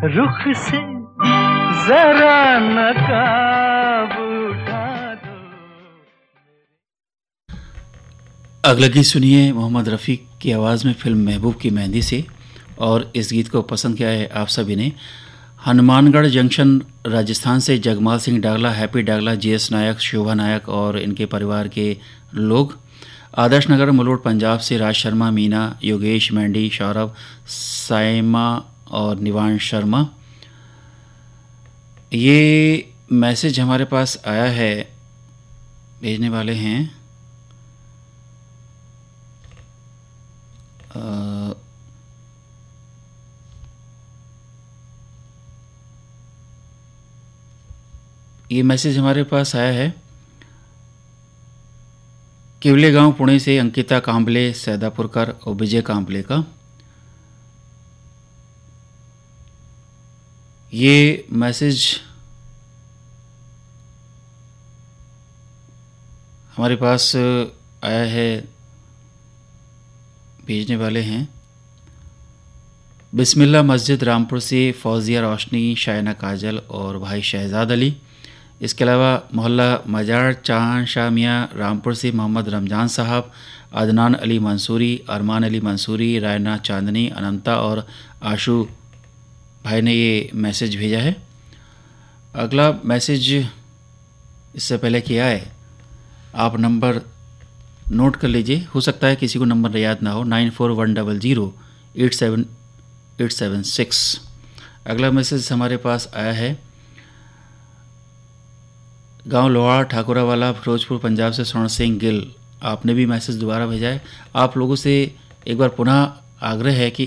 रुख से जरा नकाब उठा दो। अगला गीत सुनिए मोहम्मद रफ़ी की आवाज़ में फिल्म महबूब की मेहंदी से, और इस गीत को पसंद किया है आप सभी ने। हनुमानगढ़ जंक्शन राजस्थान से जगमाल सिंह डागला, हैप्पी डागला, जीएस नायक, शोभा नायक और इनके परिवार के लोग। आदर्श नगर मलोट पंजाब से राज शर्मा, मीना, योगेश, मैंडी, सौरभ, साइमा और निवांश शर्मा। ये मैसेज हमारे पास आया है, भेजने वाले हैं ये मैसेज हमारे पास आया है केवले गांव पुणे से अंकिता कांबले, सैदापुरकर और विजय कांबले का। ये मैसेज हमारे पास आया है, भेजने वाले हैं बिस्मिल्लाह मस्जिद रामपुर से फौजिया रोशनी, शायना काजल और भाई शहजाद अली। इसके अलावा मोहल्ला मजार चांद शाह मियाँ रामपुर से मोहम्मद रमज़ान साहब, अदनान अली मंसूरी, अरमान अली मंसूरी, रायना चांदनी, अनंता और आशू भाई ने ये मैसेज भेजा है। अगला मैसेज इससे पहले किया है, आप नंबर नोट कर लीजिए, हो सकता है किसी को नंबर याद ना हो, 9410087876। अगला मैसेज हमारे पास आया है गांव लोहार ठाकुरावाला, फिरोजपुर पंजाब से स्वर्ण सिंह गिल। आपने भी मैसेज दोबारा भेजा है। आप लोगों से एक बार पुनः आग्रह है कि